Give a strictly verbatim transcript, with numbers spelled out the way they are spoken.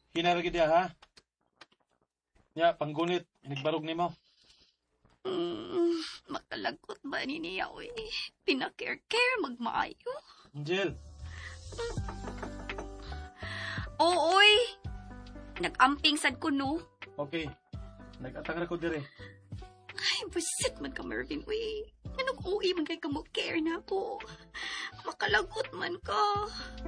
Hinaragid ya, ha? Ya, panggunit. Nagbarog ni mo. Mm, makalagot ba ni niya, uy? Pinakare-care magmaayo. Angel, Ooy! Nag-amping sad ko, no? okay. Nag-atang ko dire. Ay, busit man ka, Mervin, uy. Anong uwi man kay kamo care na ako? Makalagot man ka.